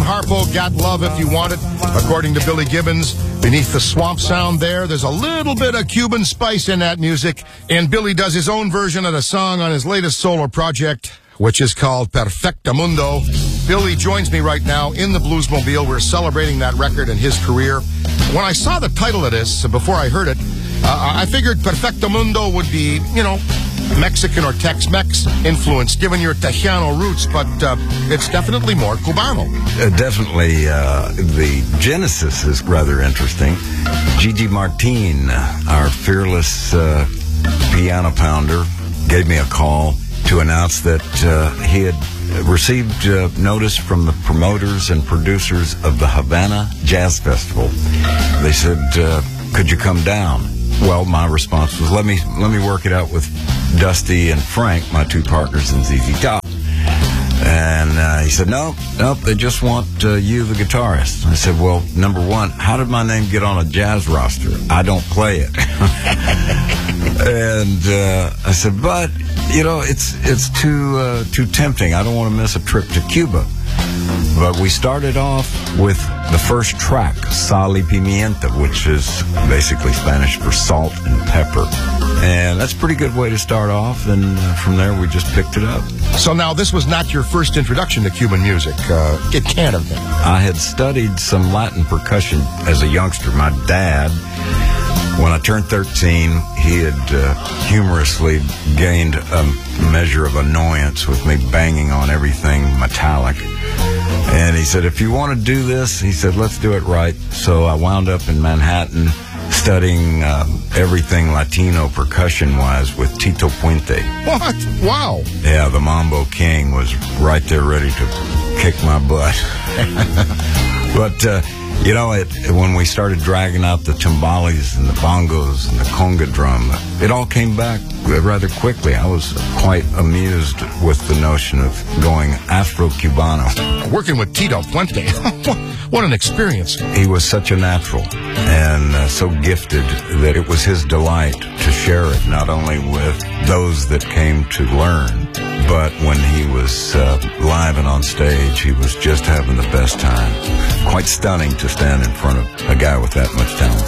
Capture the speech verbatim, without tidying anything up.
Harpo, Got Love If You Want It. According to Billy Gibbons, beneath the swamp sound there, there's a little bit of Cuban spice in that music. And Billy does his own version of the song on his latest solo project, which is called Perfectamundo. Billy joins me right now in the Bluesmobile. We're celebrating that record and his career. When I saw the title of this, before I heard it, uh, I figured Perfectamundo would be, you know, Mexican or Tex-Mex influence, given your Tejano roots, but uh, it's definitely more Cubano. Uh, definitely. Uh, the genesis is rather interesting. Gigi Martin, our fearless uh, piano pounder, gave me a call to announce that uh, he had received uh, notice from the promoters and producers of the Havana Jazz Festival. They said, uh, could you come down? Well, my response was, let me let me work it out with Dusty and Frank, my two partners in Z Z Top. And uh, he said, no, nope, they just want uh, you, the guitarist. I said, well, number one, how did my name get on a jazz roster? I don't play it. And uh, I said, but, you know, it's it's too uh, too tempting. I don't want to miss a trip to Cuba. But we started off with the first track, Sal y Pimienta, which is basically Spanish for salt and pepper. And that's a pretty good way to start off, and uh, from there we just picked it up. So now this was not your first introduction to Cuban music. Uh, it can't have been. I had studied some Latin percussion as a youngster. My dad, when I turned thirteen, he had uh, humorously gained a measure of annoyance with me banging on everything metallic. And he said, if you want to do this, he said, let's do it right. So I wound up in Manhattan studying um, everything Latino percussion-wise with Tito Puente. What? Wow. Yeah, the Mambo King was right there ready to kick my butt. But, uh, you know, it, when we started dragging out the timbales and the bongos and the conga drum, it all came back rather quickly. I was quite amused with the notion of going Afro-Cubano. Working with Tito Puente. What an experience. He was such a natural and uh, so gifted that it was his delight to share it, not only with those that came to learn, but when he was uh, live and on stage, he was just having the best time. Quite stunning to stand in front of a guy with that much talent.